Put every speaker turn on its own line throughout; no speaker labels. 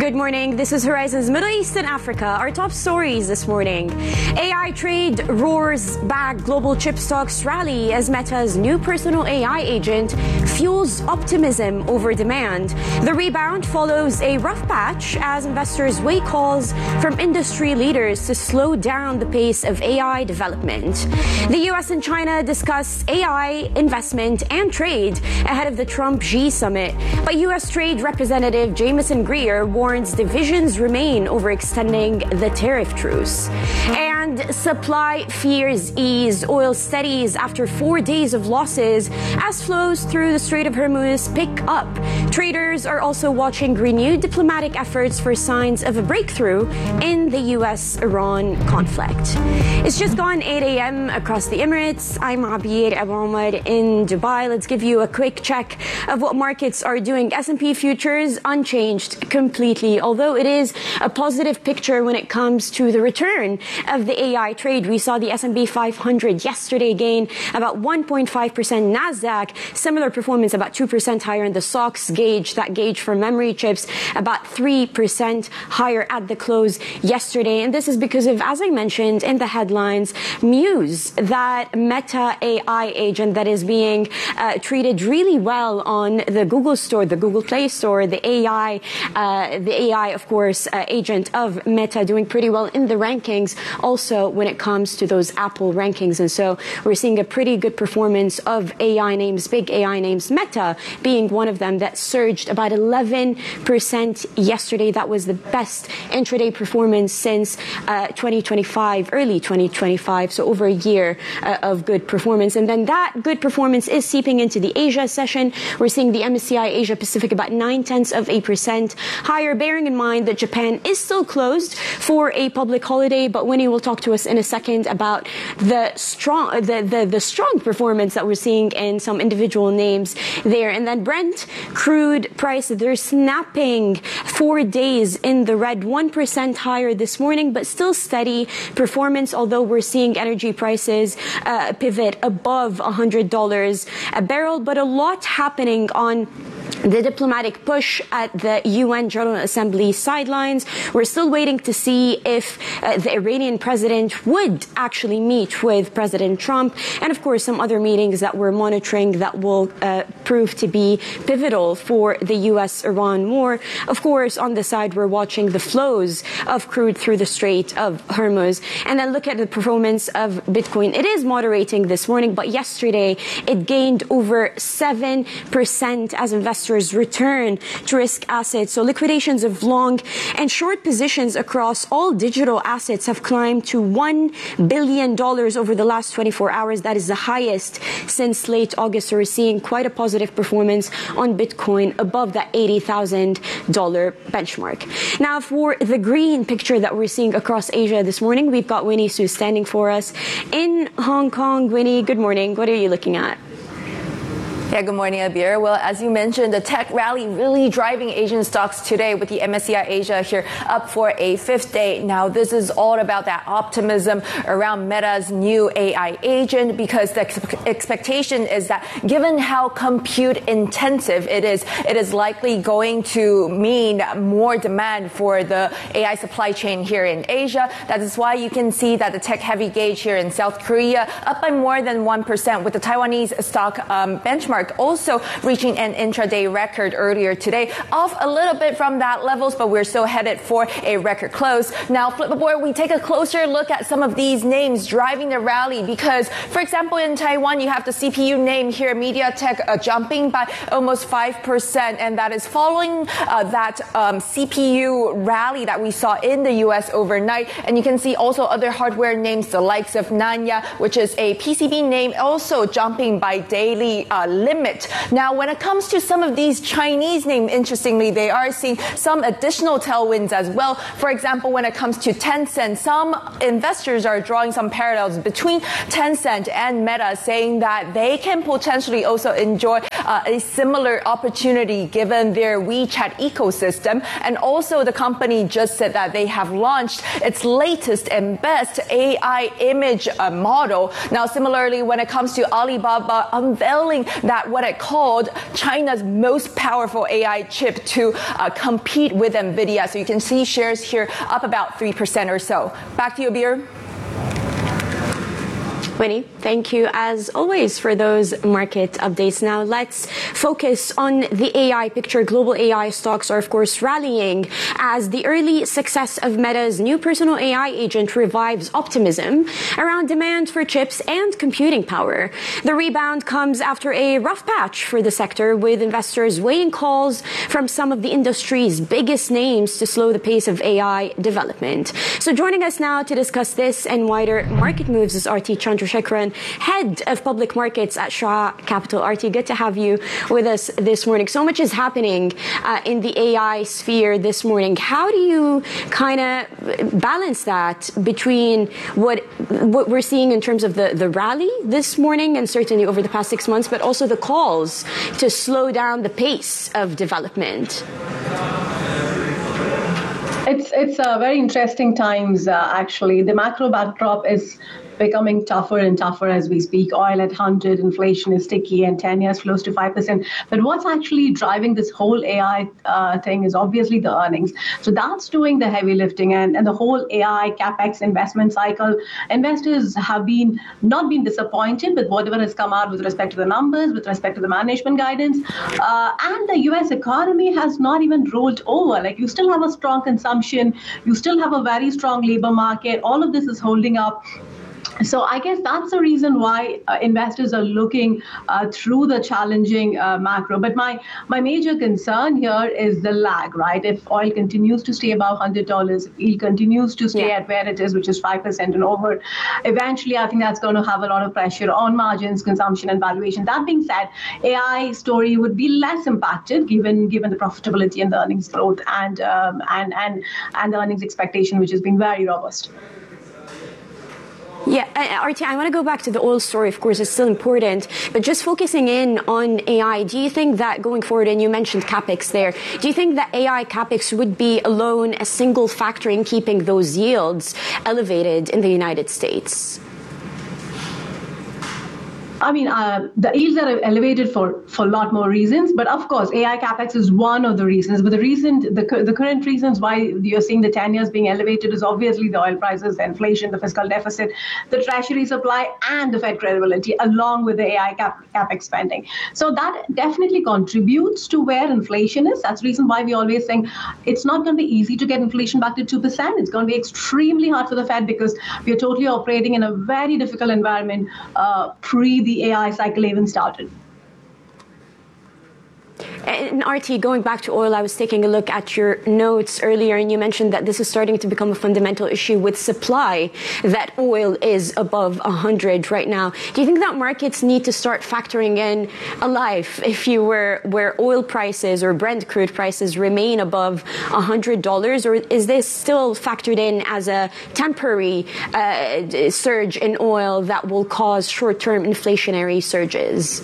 Good morning. This is Horizon's Middle East and Africa. Our top stories this morning. AI trade roars back. Global chip stocks rally as Meta's new personal AI agent fuels optimism over demand. The rebound follows a rough patch as investors weigh calls from industry leaders to slow down the pace of AI development. The U.S. and China discuss AI investment and trade ahead of the Trump-Xi summit. But U.S. Trade Representative Jamieson Greer warns divisions remain over extending the tariff truce. And supply fears ease. Oil steadies after 4 days of losses as flows through the Strait of Hormuz pick up. Traders are also watching renewed diplomatic efforts for signs of a breakthrough in the U.S.-Iran conflict. It's just gone 8 a.m. across the Emirates. I'm Abir Abu Omar in Dubai. Let's give you a quick check of what markets are doing. S&P futures unchanged completely, although it is a positive picture when it comes to the return of the AI trade. We saw the S&P 500 yesterday gain about 1.5%. NASDAQ, similar performance, about 2% higher in the SOX gauge, that gauge for memory chips, about 3% higher at the close yesterday. And this is because of, as I mentioned in the headlines, Muse, that Meta AI agent that is being treated really well on the Google Store, the Google Play Store, the AI, of course, agent of Meta doing pretty well in the rankings, also when it comes to those Apple rankings. And so we're seeing a pretty good performance of AI names, big AI names, Meta being one of them that surged about 11% yesterday. That was the best intraday performance since 2025, early 2025, so over a year of good performance. And then that good performance is seeping into the Asia session. We're seeing the MSCI Asia Pacific about 0.9% higher, bearing in mind that Japan is still closed for a public holiday. But Winnie will talk to us in a second about the strong performance that we're seeing in some individual names there. And then Brent crude price, they're snapping 4 days in the red, 1% higher this morning, but still steady performance, although we're seeing energy prices pivot above $100 a barrel. But a lot happening on the diplomatic push at the UN General Assembly sidelines. We're still waiting to see if the Iranian president would actually meet with President Trump, and of course some other meetings that we're monitoring that will prove to be pivotal for the U.S.-Iran war. Of course, on the side, we're watching the flows of crude through the Strait of Hormuz. And then look at the performance of Bitcoin. It is moderating this morning, but yesterday it gained over 7% as investors return to risk assets. So liquidations of long and short positions across all digital assets have climbed to $1 billion over the last 24 hours. That is the highest since late August. So we're seeing quite a positive performance on Bitcoin above that $80,000 benchmark. Now, for the green picture that we're seeing across Asia this morning, we've got Winnie Su standing for us in Hong Kong. Winnie, good morning. What are you looking at?
Yeah, good morning, Abir. Well, as you mentioned, the tech rally really driving Asian stocks today with the MSCI Asia here up for a fifth day. Now, this is all about that optimism around Meta's new AI agent, because the expectation is that given how compute intensive it is likely going to mean more demand for the AI supply chain here in Asia. That is why you can see that the tech heavy gauge here in South Korea up by more than 1%, with the Taiwanese stock benchmark also reaching an intraday record earlier today, off a little bit from that levels, but we're still headed for a record close. Now, flip the board, we take a closer look at some of these names driving the rally, because, for example, in Taiwan, you have the CPU name here, MediaTek, jumping by almost 5%, and that is following that CPU rally that we saw in the U.S. overnight. And you can see also other hardware names, the likes of Nanya, which is a PCB name, also jumping by daily limit. Now, when it comes to some of these Chinese names, interestingly, they are seeing some additional tailwinds as well. For example, when it comes to Tencent, some investors are drawing some parallels between Tencent and Meta, saying that they can potentially also enjoy a similar opportunity given their WeChat ecosystem. And also, the company just said that they have launched its latest and best AI image model. Now, similarly, when it comes to Alibaba unveiling that at what it called China's most powerful AI chip to compete with NVIDIA. So you can see shares here up about 3% or so. Back to you, Abir.
Winnie, thank you as always for those market updates. Now let's focus on the AI picture. Global AI stocks are of course rallying as the early success of Meta's new personal AI agent revives optimism around demand for chips and computing power. The rebound comes after a rough patch for the sector, with investors weighing calls from some of the industry's biggest names to slow the pace of AI development. So joining us now to discuss this and wider market moves is RT Chandrasekaran, Head of Public Markets at Shah Capital. RT, good to have you with us this morning. So much is happening in the AI sphere this morning. How do you kind of balance that between what we're seeing in terms of the rally this morning and certainly over the past 6 months, but also the calls to slow down the pace of development?
It's very interesting times, actually. The macro backdrop is becoming tougher and tougher as we speak. Oil at 100, inflation is sticky, and 10 years close to 5%. But what's actually driving this whole AI thing is obviously the earnings. So that's doing the heavy lifting, and the whole AI capex investment cycle. Investors have not been disappointed with whatever has come out with respect to the numbers, with respect to the management guidance. And the US economy has not even rolled over. Like, you still have a strong consumption, you still have a very strong labor market. All of this is holding up. So I guess that's the reason why investors are looking through the challenging macro. But my major concern here is the lag, right? If oil continues to stay above $100, if oil continues to stay at where it is, which is 5% and over, eventually I think that's going to have a lot of pressure on margins, consumption, and valuation. That being said, AI story would be less impacted given the profitability and the earnings growth and the earnings expectation, which has been very robust.
Yeah, RT, I want to go back to the oil story. Of course, it's still important, but just focusing in on AI, do you think that going forward, and you mentioned capex there, do you think that AI capex would be alone a single factor in keeping those yields elevated in the United States?
I mean, the yields are elevated for a lot more reasons, but of course, AI capex is one of the reasons. But the current reasons why you're seeing the 10 years being elevated is obviously the oil prices, the inflation, the fiscal deficit, the treasury supply, and the Fed credibility, along with the AI capex spending. So that definitely contributes to where inflation is. That's the reason why we always think it's not going to be easy to get inflation back to 2%. It's going to be extremely hard for the Fed because we are totally operating in a very difficult environment pre the AI cycle even started.
And RT, going back to oil, I was taking a look at your notes earlier, and you mentioned that this is starting to become a fundamental issue with supply, that oil is above 100 right now. Do you think that markets need to start factoring in a life, if you were, where oil prices or Brent crude prices remain above $100, or is this still factored in as a temporary surge in oil that will cause short-term inflationary surges?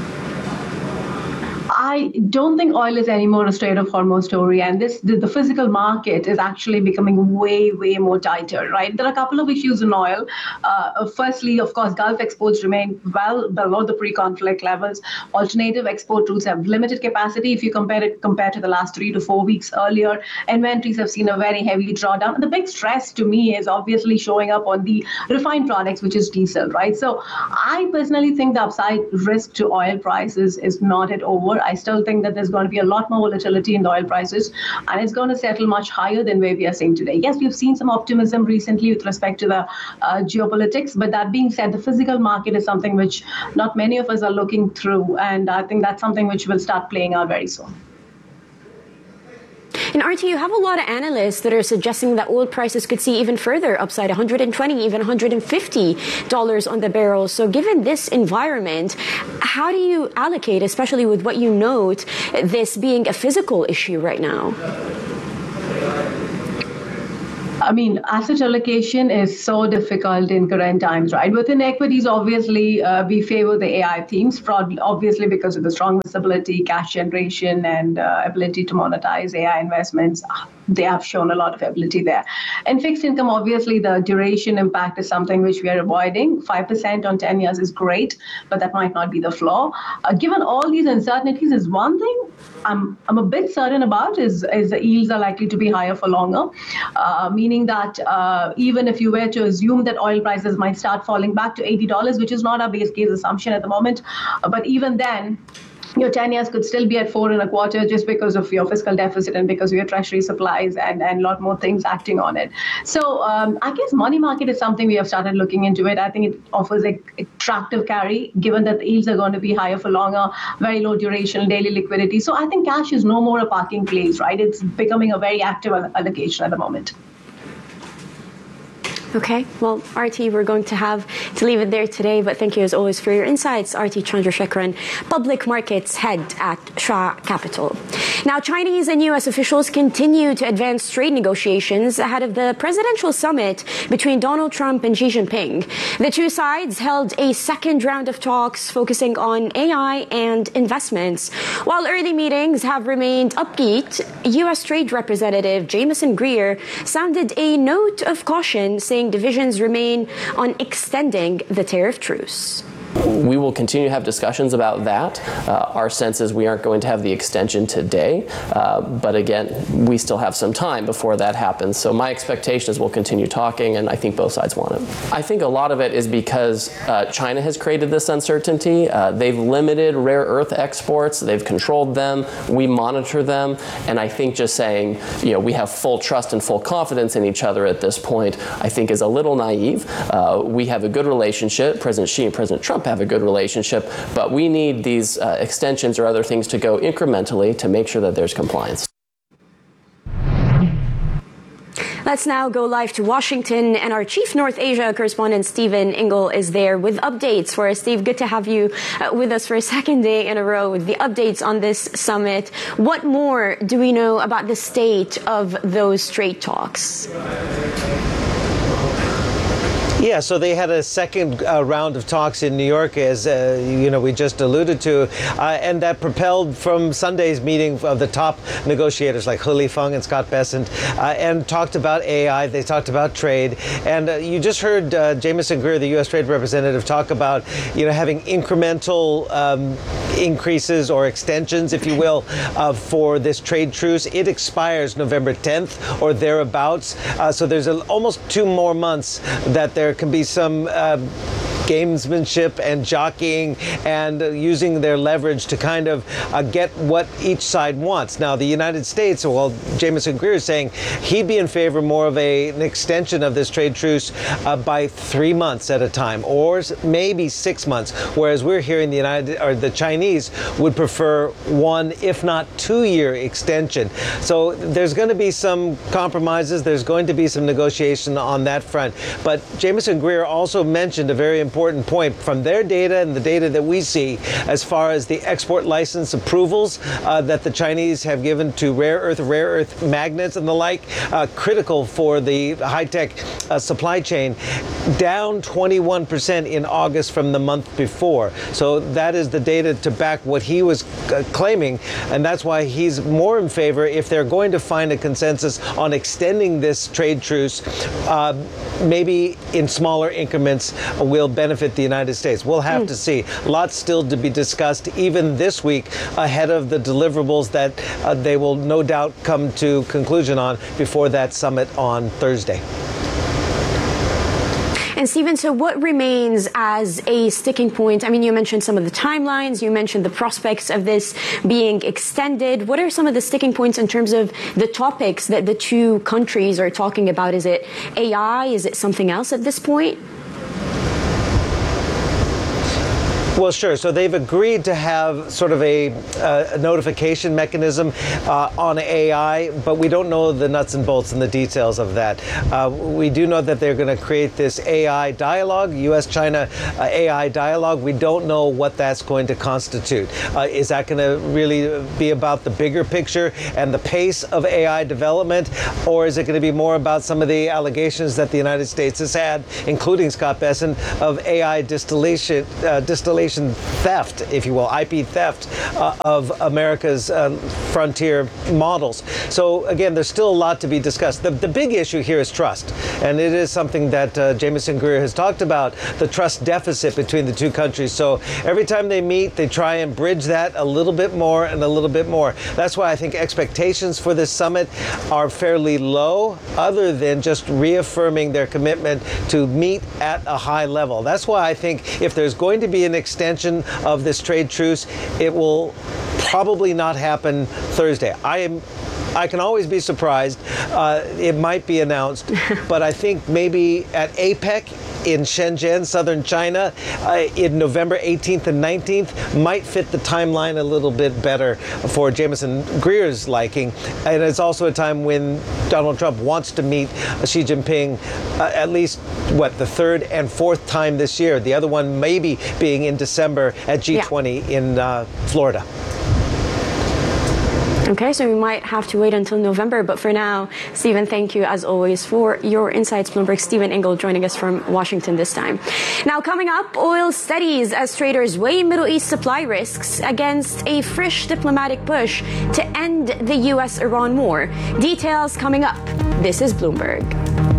I don't think oil is anymore a Strait of Hormuz story, and the physical market is actually becoming way more tighter, right? There are a couple of issues in oil. Firstly, of course, Gulf exports remain well below the pre-conflict levels. Alternative export routes have limited capacity. If you compare to the last 3 to 4 weeks earlier, inventories have seen a very heavy drawdown. And the big stress to me is obviously showing up on the refined products, which is diesel, right? So I personally think the upside risk to oil prices is not yet over. I still think that there's going to be a lot more volatility in the oil prices, and it's going to settle much higher than where we are seeing today. Yes, we've seen some optimism recently with respect to the geopolitics, but that being said, the physical market is something which not many of us are looking through, and I think that's something which will start playing out very soon.
And RT, you have a lot of analysts that are suggesting that oil prices could see even further upside, $120, even $150 on the barrel. So given this environment, how do you allocate, especially with what you note, this being a physical issue right now?
I mean, asset allocation is so difficult in current times, right? Within equities, obviously, we favor the AI themes, obviously because of the strong visibility, cash generation, and ability to monetize AI investments. they have shown a lot of ability there. In fixed income, obviously, the duration impact is something which we are avoiding. 5% on 10 years is great, but that might not be the floor. Given all these uncertainties, is one thing I'm a bit certain about is the yields are likely to be higher for longer, meaning that even if you were to assume that oil prices might start falling back to $80, which is not our base case assumption at the moment, but even then, your 10 years could still be at 4.25 just because of your fiscal deficit and because of your treasury supplies and a lot more things acting on it. So I guess money market is something we have started looking into it. I think it offers an attractive carry given that the yields are going to be higher for longer, very low duration, daily liquidity. So I think cash is no more a parking place, right? It's becoming a very active allocation at the moment.
Okay, well, Arti, we're going to have to leave it there today, but thank you as always for your insights. Arti Chandrasekaran, Public Markets Head at Shah Capital. Now, Chinese and U.S. officials continue to advance trade negotiations ahead of the presidential summit between Donald Trump and Xi Jinping. The two sides held a second round of talks focusing on AI and investments. While early meetings have remained upbeat, U.S. Trade Representative Jamieson Greer sounded a note of caution, saying divisions remain on extending the tariff truce.
We will continue to have discussions about that. Our sense is we aren't going to have the extension today, but again, we still have some time before that happens. So my expectation is we'll continue talking, and I think both sides want it. I think a lot of it is because China has created this uncertainty. They've limited rare earth exports. They've controlled them. We monitor them, and I think just saying, we have full trust and full confidence in each other at this point, I think is a little naive. We have a good relationship. President Xi and President Trump have a good relationship, but we need these extensions or other things to go incrementally to make sure that there's compliance.
Let's now go live to Washington, and our Chief North Asia correspondent Stephen Ingle is there with updates for us. Steve, good to have you with us for a second day in a row with the updates on this summit. What more do we know about the state of those trade talks?
Yeah, so they had a second round of talks in New York, as we just alluded to, and that propelled from Sunday's meeting of the top negotiators like He Lifeng and Scott Bessent, and talked about AI. They talked about trade, and you just heard Jamieson Greer, the U.S. Trade Representative, talk about having incremental increases or extensions, if you will, for this trade truce. It expires November 10th or thereabouts, so there's almost 2 more months that there can be some gamesmanship and jockeying and using their leverage to kind of get what each side wants. Now, the United States, well, Jamieson Greer is saying he'd be in favor more of an extension of this trade truce by 3 months at a time, or maybe 6 months, whereas we're hearing the Chinese would prefer 1, if not 2-year extension. So there's going to be some compromises. There's going to be some negotiation on that front. But Jamieson Greer also mentioned a very important point from their data and the data that we see as far as the export license approvals that the Chinese have given to rare earth magnets and the like, critical for the high-tech supply chain, down 21% in August from the month before. So that is the data to back what he was claiming, and that's why he's more in favor, if they're going to find a consensus on extending this trade truce, maybe in smaller increments will benefit the United States. We'll have to see. Lots still to be discussed even this week ahead of the deliverables that they will no doubt come to conclusion on before that summit on Thursday.
And Stephen, so what remains as a sticking point? I mean, you mentioned some of the timelines, you mentioned the prospects of this being extended. What are some of the sticking points in terms of the topics that the two countries are talking about? Is it AI? Is it something else at this point?
Well, sure. So they've agreed to have sort of a notification mechanism on AI, but we don't know the nuts and bolts and the details of that. We do know that they're going to create this AI dialogue, U.S.-China AI dialogue. We don't know what that's going to constitute. Is that going to really be about the bigger picture and the pace of AI development, or is it going to be more about some of the allegations that the United States has had, including Scott Bessent, of AI distillation information theft, if you will, IP theft of America's frontier models. So again, there's still a lot to be discussed. The big issue here is trust, and it is something that Jamieson Greer has talked about, the trust deficit between the two countries. So every time they meet, they try and bridge that a little bit more and a little bit more. That's why I think expectations for this summit are fairly low, other than just reaffirming their commitment to meet at a high level. That's why I think if there's going to be an extension of this trade truce, it will probably not happen Thursday. I can always be surprised. It might be announced, but I think maybe at APEC in Shenzhen, southern China, in November 18th and 19th might fit the timeline a little bit better for Jamieson Greer's liking. And it's also a time when Donald Trump wants to meet Xi Jinping at least, the third and fourth time this year. The other one maybe being in December at G20 in Florida.
Okay, so we might have to wait until November. But for now, Stephen, thank you as always for your insights. Bloomberg Stephen Ingle joining us from Washington this time. Now, coming up, oil steadies as traders weigh Middle East supply risks against a fresh diplomatic push to end the U.S.-Iran war. Details coming up. This is Bloomberg.